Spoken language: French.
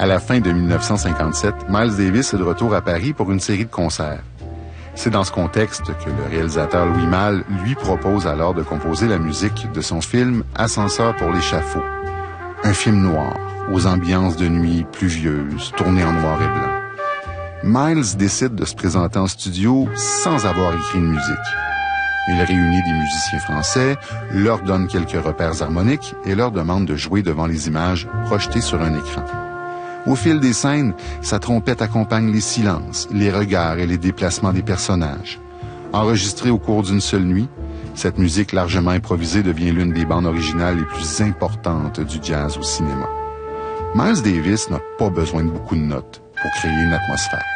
À la fin de 1957, Miles Davis est de retour à Paris pour une série de concerts. C'est dans ce contexte que le réalisateur Louis Malle lui propose alors de composer la musique de son film Ascenseur pour l'échafaud. Un film noir, aux ambiances de nuit pluvieuses, tourné en noir et blanc. Miles décide de se présenter en studio sans avoir écrit une musique. Il réunit des musiciens français, leur donne quelques repères harmoniques et leur demande de jouer devant les images projetées sur un écran. Au fil des scènes, sa trompette accompagne les silences, les regards et les déplacements des personnages. Enregistrée au cours d'une seule nuit, cette musique largement improvisée devient l'une des bandes originales les plus importantes du jazz au cinéma. Miles Davis n'a pas besoin de beaucoup de notes pour créer une atmosphère.